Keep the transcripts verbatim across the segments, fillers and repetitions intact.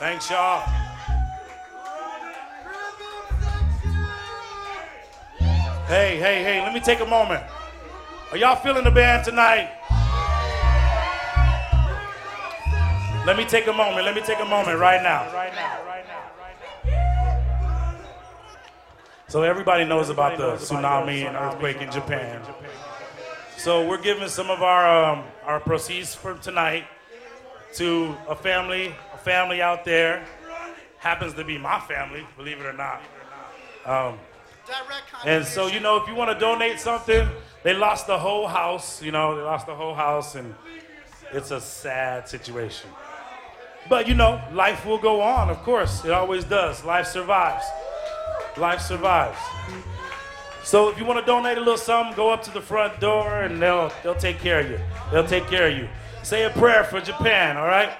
Thanks, y'all. Hey, hey, hey, let me take a moment. Are y'all feeling the band tonight? Let me take a moment. Let me take a moment right now. Right now, right now, right now. So everybody knows about the tsunami and earthquake in Japan. So we're giving some of our um, our proceeds from tonight to a family, a family out there. Happens to be my family, believe it or not. Um, and so, you know, if you want to donate something, they lost the whole house, you know, they lost the whole house, and it's a sad situation. But, you know, life will go on, of course. It always does. Life survives. Life survives. So if you want to donate a little something, go up to the front door, and they'll they'll take care of you. They'll take care of you. Say a prayer for Japan, all right?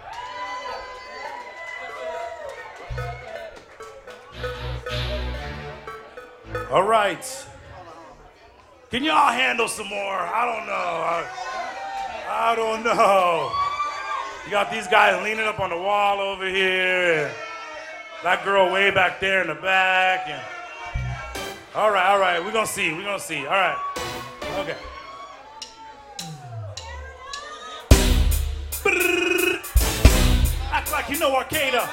All right. Can y'all handle some more? I don't know. I, I don't know. You got these guys leaning up on the wall over here, and that girl way back there in the back. And all right, all right. We're going to see. We're going to see. All right. Okay. Act like you know Arcada.